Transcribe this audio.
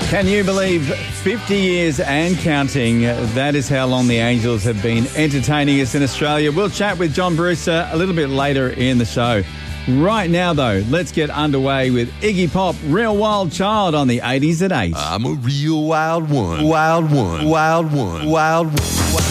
Can you believe 50 years and counting? That is how long the Angels have been entertaining us in Australia. We'll chat with John Brewster a little bit later in the show. Right now, though, let's get underway with Iggy Pop, Real Wild Child on the 80s at 8. I'm a real wild one, wild one, wild one, wild one.